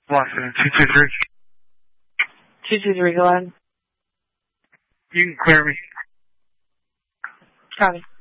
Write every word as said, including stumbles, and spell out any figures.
Washington, two two three. two two three, go ahead. You can clear me. Copy.